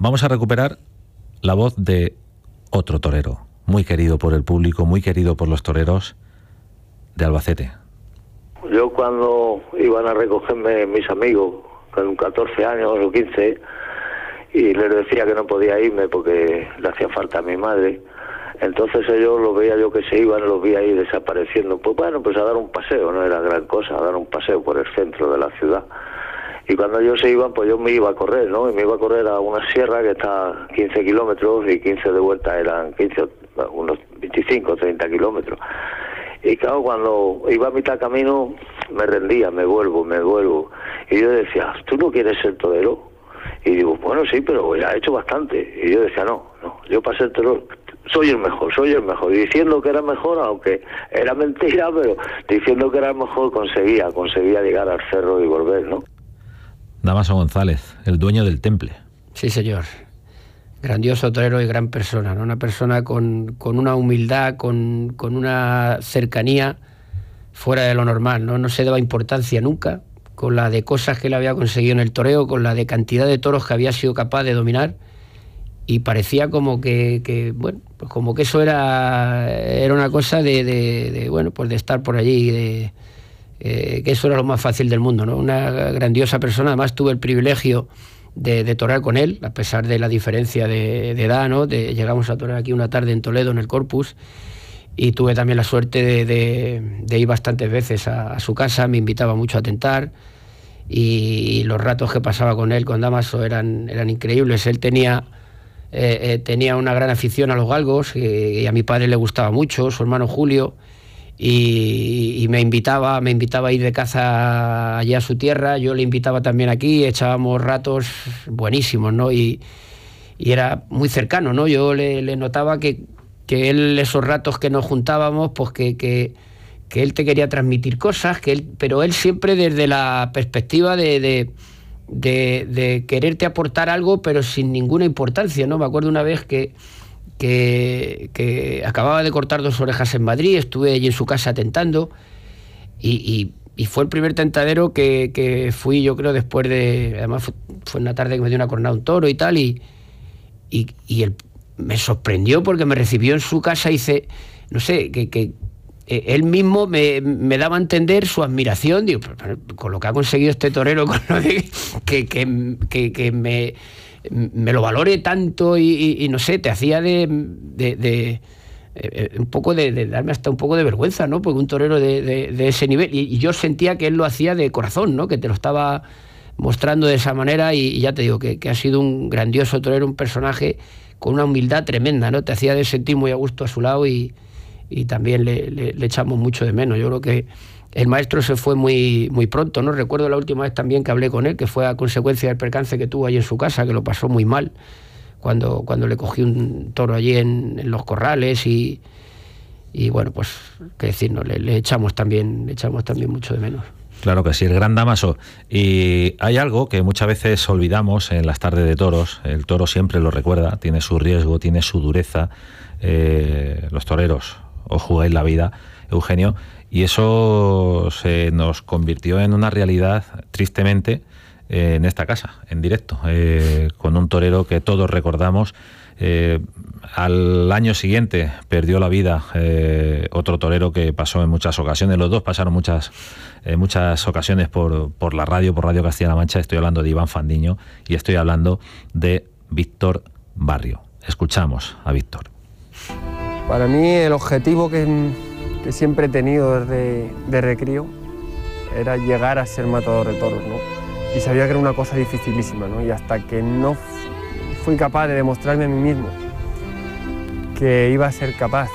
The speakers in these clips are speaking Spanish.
vamos a recuperar la voz de otro torero, muy querido por el público, muy querido por los toreros de Albacete. Yo cuando iban a recogerme mis amigos, con 14 años o 15, y les decía que no podía irme porque le hacía falta a mi madre, entonces ellos los veía yo que se iban, los vi ahí desapareciendo. Pues bueno, pues a dar un paseo, no era gran cosa, a dar un paseo por el centro de la ciudad. Y cuando ellos se iban, pues yo me iba a correr, ¿no? Y me iba a correr a una sierra que está a 15 kilómetros y 15 de vuelta eran 15, unos 25 o 30 kilómetros. Y claro, cuando iba a mitad camino, me rendía, me vuelvo. Y yo decía, ¿tú no quieres ser torero? Y digo, bueno, sí, pero ya he hecho bastante. Y yo decía, no, yo para ser torero soy el mejor. Y diciendo que era mejor, aunque era mentira, pero diciendo que era el mejor conseguía llegar al cerro y volver, ¿no? Damaso González, el dueño del Temple. Sí, señor. Grandioso torero y gran persona, ¿no? Una persona con una humildad, con una cercanía fuera de lo normal, ¿no? No se daba importancia nunca con la de cosas que él había conseguido en el toreo, con la de cantidad de toros que había sido capaz de dominar, y parecía como que bueno, pues como que eso era una cosa de bueno, pues de estar por allí, que eso era lo más fácil del mundo, ¿no? Una grandiosa persona. Además tuve el privilegio de torear con él, a pesar de la diferencia de edad, ¿no? Llegamos a torear aquí una tarde en Toledo, en el Corpus, y tuve también la suerte de ir bastantes veces a su casa. Me invitaba mucho a tentar, y los ratos que pasaba con él, con Damaso, eran increíbles. Él tenía una gran afición a los galgos, y a mi padre le gustaba mucho, su hermano Julio, y me invitaba a ir de caza allá a su tierra. Yo le invitaba también aquí, echábamos ratos buenísimos, ¿no? Y era muy cercano, ¿no? Yo le notaba que él, esos ratos que nos juntábamos, pues que él te quería transmitir cosas, pero él siempre desde la perspectiva de quererte aportar algo, pero sin ninguna importancia, ¿no? Me acuerdo una vez que acababa de cortar 2 orejas en Madrid, estuve allí en su casa tentando, y fue el primer tentadero que fui, yo creo, después de... Además fue una tarde que me dio una cornada un toro y tal, y él me sorprendió porque me recibió en su casa y dice, no sé, que él mismo me daba a entender su admiración. Digo, pero con lo que ha conseguido este torero, con lo de que me lo valore tanto, y no sé, te hacía un poco de darme hasta un poco de vergüenza, ¿no? Porque un torero de ese nivel, y yo sentía que él lo hacía de corazón, ¿no? Que te lo estaba mostrando de esa manera, y ya te digo que ha sido un grandioso torero, un personaje con una humildad tremenda, ¿no? Te hacía de sentir muy a gusto a su lado, y también le echamos mucho de menos. Yo creo que el maestro se fue muy, muy pronto, ¿no? Recuerdo la última vez también que hablé con él, que fue a consecuencia del percance que tuvo allí en su casa, que lo pasó muy mal cuando le cogí un toro allí en los corrales, y bueno, pues qué decir, ¿no? Le echamos también mucho de menos. Claro que sí, el gran Damaso. Y hay algo que muchas veces olvidamos en las tardes de toros. El toro siempre lo recuerda, tiene su riesgo, tiene su dureza. Los toreros os jugáis la vida, Eugenio, y eso se nos convirtió en una realidad, tristemente, en esta casa, en directo, con un torero que todos recordamos. Al año siguiente perdió la vida otro torero que pasó en muchas ocasiones. Los dos pasaron muchas ocasiones por la radio, por Radio Castilla-La Mancha. Estoy hablando de Iván Fandiño y estoy hablando de Víctor Barrio. Escuchamos a Víctor. Para mí el objetivo que siempre he tenido desde recrío era llegar a ser matador de toros, ¿no? Y sabía que era una cosa dificilísima, ¿no? Y hasta que no fui capaz de demostrarme a mí mismo que iba a ser capaz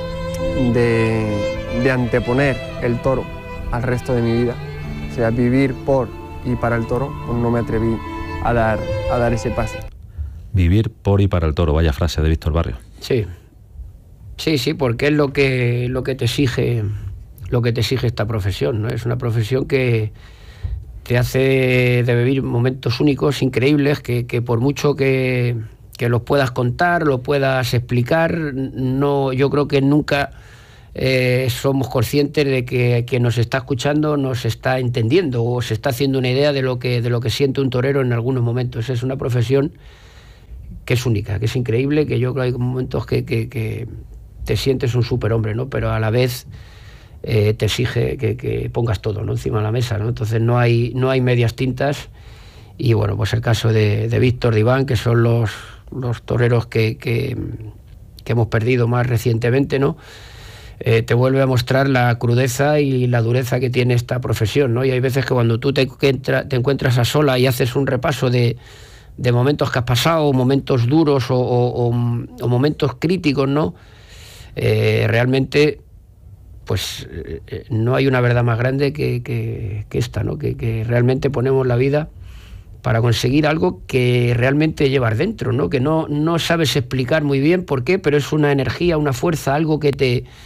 de anteponer el toro al resto de mi vida, o sea, vivir por y para el toro, pues no me atreví a dar ese paso. Vivir por y para el toro, vaya frase de Víctor Barrio. Sí, porque es lo que te exige esta profesión, ¿no? Es una profesión que te hace de vivir momentos únicos, increíbles, que por mucho que los puedas contar, lo puedas explicar, no, yo creo que nunca somos conscientes de que quien nos está escuchando nos está entendiendo o se está haciendo una idea de lo que siente un torero en algunos momentos. Es una profesión es única, que es increíble, que yo creo que hay momentos que te sientes un superhombre, ¿no? Pero a la vez te exige que pongas todo, ¿no?, encima de la mesa, ¿no? Entonces no hay medias tintas. Y bueno, pues el caso de Víctor, de Iván, que son los toreros que hemos perdido más recientemente, ¿no? Te vuelve a mostrar la crudeza y la dureza que tiene esta profesión, ¿no? Y hay veces que cuando tú te encuentras a sola y haces un repaso de momentos que has pasado, momentos duros o momentos críticos, ¿no? Realmente, pues no hay una verdad más grande que esta, ¿no? Que realmente ponemos la vida para conseguir algo que realmente llevas dentro, ¿no? Que no sabes explicar muy bien por qué, pero es una energía, una fuerza, algo que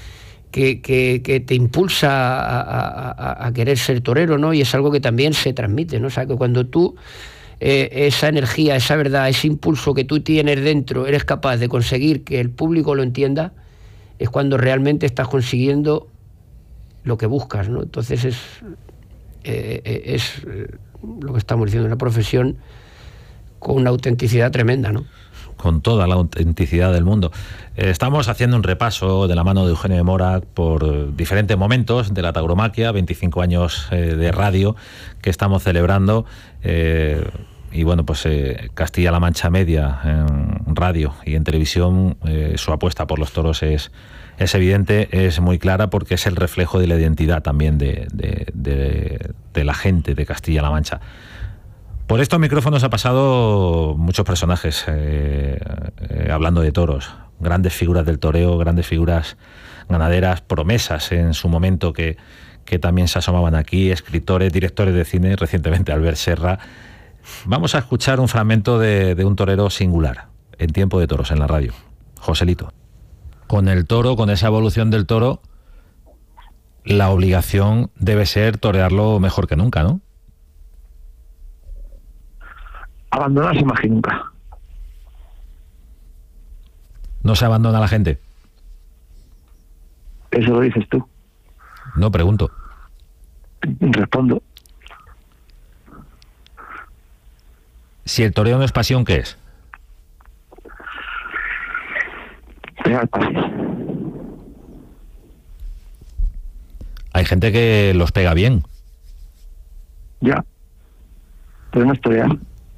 te impulsa a querer ser torero, ¿no? Y es algo que también se transmite, ¿no? O sea, que cuando tú esa energía, esa verdad, ese impulso que tú tienes dentro, eres capaz de conseguir que el público lo entienda, es cuando realmente estás consiguiendo lo que buscas, ¿no? Entonces es lo que estamos diciendo, una profesión con una autenticidad tremenda, ¿no? Con toda la autenticidad del mundo. Estamos haciendo un repaso de la mano de Eugenio de Mora por diferentes momentos de la tauromaquia, 25 años de radio que estamos celebrando. Y bueno, pues Castilla-La Mancha Media en radio y en televisión, su apuesta por los toros es evidente, es muy clara, porque es el reflejo de la identidad también de la gente de Castilla-La Mancha. Por estos micrófonos ha pasado muchos personajes hablando de toros, grandes figuras del toreo, grandes figuras ganaderas, promesas en su momento que también se asomaban aquí, escritores, directores de cine, recientemente Albert Serra. Vamos a escuchar un fragmento de un torero singular en Tiempo de Toros en la radio, Joselito. Con el toro, con esa evolución del toro, la obligación debe ser torearlo mejor que nunca, ¿no? Abandonarse más que nunca. ¿No se abandona la gente? Eso lo dices tú. No, pregunto. Respondo. Si el toreo no es pasión, ¿qué es? Pegar pases. Hay gente que los pega bien. Ya. Pero no es torear.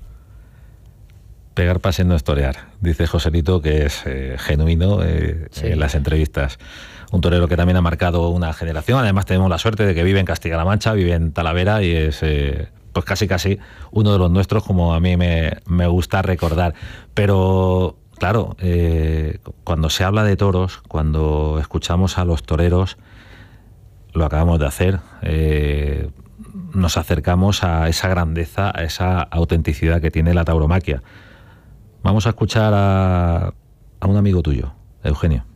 Pegar pases no es torear, dice Joselito, que es genuino sí, en las entrevistas. Un torero que también ha marcado una generación. Además tenemos la suerte de que vive en Castilla-La Mancha, vive en Talavera y es pues casi uno de los nuestros, como a mí me gusta recordar. Pero claro, cuando se habla de toros, cuando escuchamos a los toreros, lo acabamos de hacer, nos acercamos a esa grandeza, a esa autenticidad que tiene la tauromaquia. Vamos a escuchar a un amigo tuyo, Eugenio.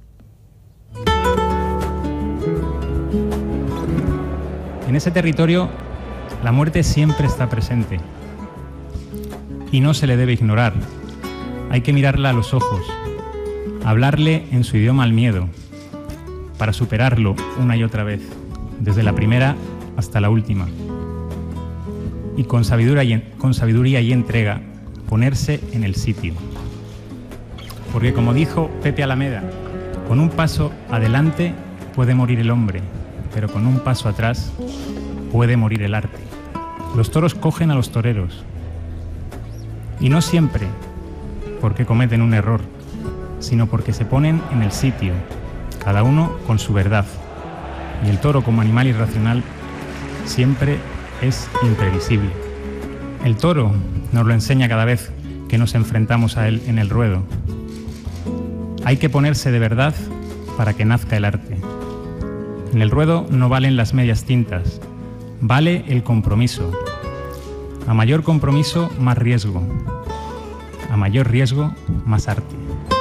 En ese territorio, la muerte siempre está presente y no se le debe ignorar. Hay que mirarla a los ojos, hablarle en su idioma al miedo, para superarlo una y otra vez, desde la primera hasta la última. Y con sabiduría y entrega, ponerse en el sitio. Porque como dijo Pepe Alameda, con un paso adelante puede morir el hombre, pero con un paso atrás puede morir el arte. Los toros cogen a los toreros. Y no siempre porque cometen un error, sino porque se ponen en el sitio, cada uno con su verdad. Y el toro, como animal irracional, siempre es imprevisible. El toro nos lo enseña cada vez que nos enfrentamos a él en el ruedo. Hay que ponerse de verdad para que nazca el arte. En el ruedo no valen las medias tintas, vale el compromiso. A mayor compromiso, más riesgo. A mayor riesgo, más arte.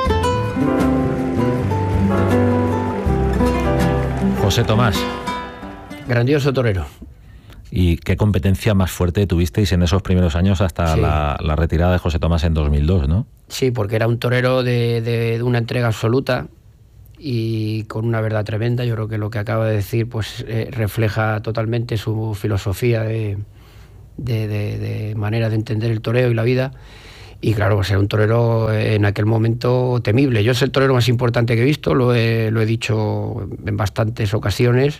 José Tomás. Grandioso torero. ¿Y qué competencia más fuerte tuvisteis en esos primeros años hasta sí, la retirada de José Tomás en 2002, ¿no? Sí, porque era un torero de una entrega absoluta y con una verdad tremenda. Yo creo que lo que acaba de decir pues refleja totalmente su filosofía de manera de entender el toreo y la vida. Y claro, pues era un torero en aquel momento temible. Yo es el torero más importante que he visto, lo he dicho en bastantes ocasiones.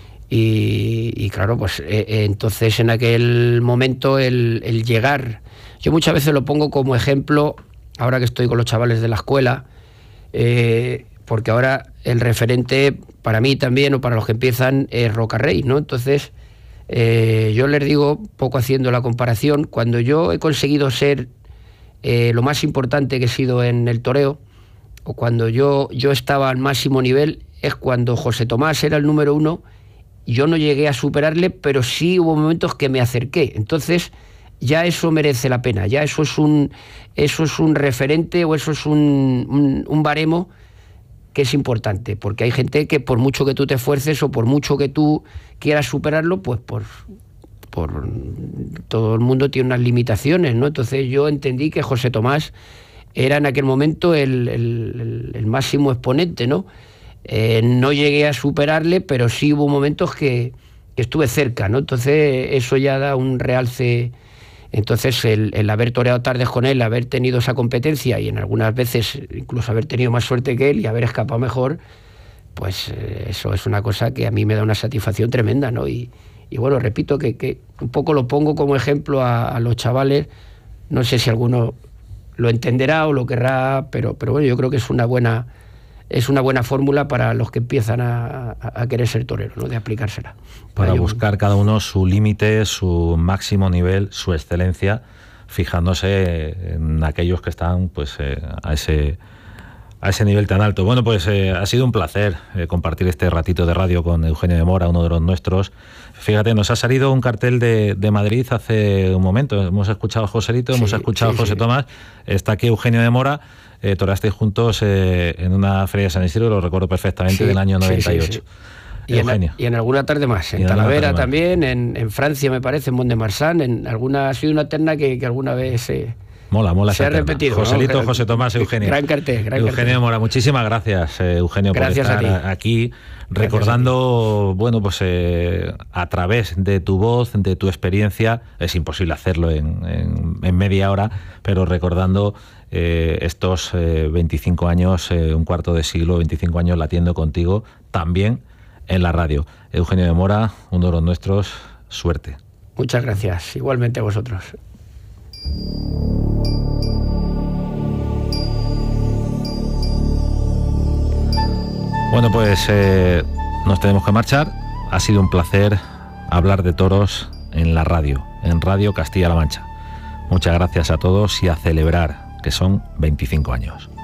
Y claro, pues entonces en aquel momento el llegar, yo muchas veces lo pongo como ejemplo, ahora que estoy con los chavales de la escuela, porque ahora el referente para mí también, o para los que empiezan, es Roca Rey, ¿no? Entonces yo les digo, poco haciendo la comparación, cuando yo he conseguido ser lo más importante que he sido en el toreo, o cuando yo estaba al máximo nivel, es cuando José Tomás era el número 1. Yo no llegué a superarle, pero sí hubo momentos que me acerqué. Entonces ya eso merece la pena, ya eso es un referente, o eso es un baremo que es importante, porque hay gente que por mucho que tú te esfuerces o por mucho que tú quieras superarlo, pues por todo el mundo tiene unas limitaciones, ¿no? Entonces yo entendí que José Tomás era en aquel momento el máximo exponente, ¿no? No llegué a superarle, pero sí hubo momentos que estuve cerca, ¿no? Entonces eso ya da un realce. Entonces el haber toreado tardes con él, haber tenido esa competencia y en algunas veces incluso haber tenido más suerte que él y haber escapado mejor, pues eso es una cosa que a mí me da una satisfacción tremenda, ¿no? Y bueno, repito que un poco lo pongo como ejemplo a los chavales. No sé si alguno lo entenderá o lo querrá, pero bueno, yo creo que es una buena fórmula para los que empiezan a querer ser toreros, ¿no? De aplicársela. Para buscar cada uno su límite, su máximo nivel, su excelencia, fijándose en aquellos que están pues a ese nivel tan alto. Bueno, pues ha sido un placer compartir este ratito de radio con Eugenio de Mora, uno de los nuestros. Fíjate, nos ha salido un cartel de Madrid hace un momento. Hemos escuchado a Joselito, hemos escuchado a José Tomás. Está aquí Eugenio de Mora. Toreasteis juntos en una feria de San Isidro, lo recuerdo perfectamente, del año 98. Y en alguna tarde más, en Talavera también, en Francia me parece, en Mont-de-Marsan, ha sido una terna que alguna vez mola se ha repetido. Joselito, ¿no? José Tomás, Eugenio. Gran cartel. Eugenio Mora, muchísimas gracias, Eugenio, gracias por estar aquí recordando, bueno, pues a través de tu voz, de tu experiencia. Es imposible hacerlo en media hora, pero recordando estos 25 años, un cuarto de siglo, 25 años latiendo contigo, también en la radio. Eugenio de Mora, uno de los nuestros, suerte. Muchas gracias, igualmente a vosotros. Bueno, pues nos tenemos que marchar. Ha sido un placer hablar de toros en la radio, en Radio Castilla-La Mancha. Muchas gracias a todos y a celebrar que son 25 años.